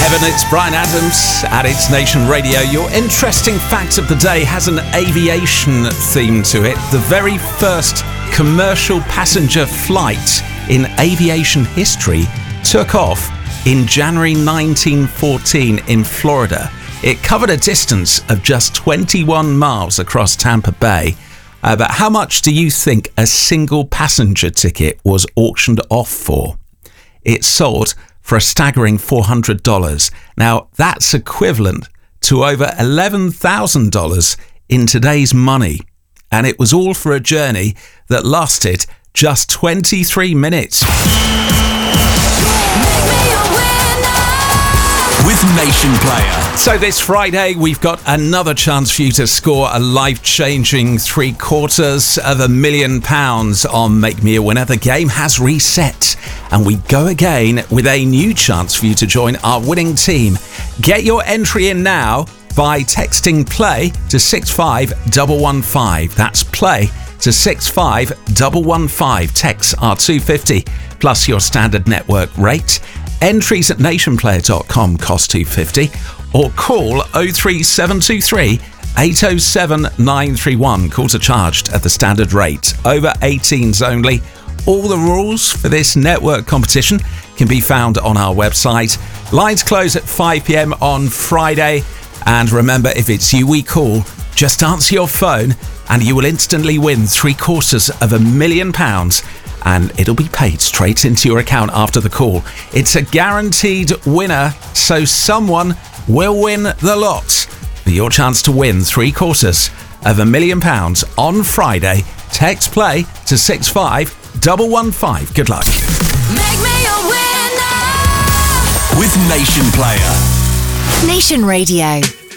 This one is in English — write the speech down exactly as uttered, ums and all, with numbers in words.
eleven, it's Brian Adams at It's Nation Radio. Your interesting fact of the day has an aviation theme to it. The very first commercial passenger flight in aviation history took off in January nineteen fourteen in Florida. It covered a distance of just twenty-one miles across Tampa Bay. Uh, but how much do you think a single passenger ticket was auctioned off for? It sold for a staggering four hundred dollars. Now, that's equivalent to over eleven thousand dollars in today's money. And it was all for a journey that lasted just twenty-three minutes. With Nation Player. So this Friday, we've got another chance for you to score a life-changing three quarters of a million pounds on Make Me a Winner. The game has reset, and we go again with a new chance for you to join our winning team. Get your entry in now by texting PLAY to six five one one five. That's PLAY to six five one one five. Texts are two dollars fifty plus your standard network rate. Entries at nation player dot com cost two dollars fifty, or call oh three seven two three eight oh seven nine three one. Calls are charged at the standard rate. Over eighteens only. All the rules for this network competition can be found on our website. Lines close at five p.m. on Friday. And remember, if it's you we call, just answer your phone and you will instantly win three quarters of a million pounds. And it'll be paid straight into your account after the call. It's a guaranteed winner, so someone will win the lot. For your chance to win three quarters of a million pounds on Friday, text PLAY to six five one one five. Good luck. Make me a winner with Nation Player. Nation Radio.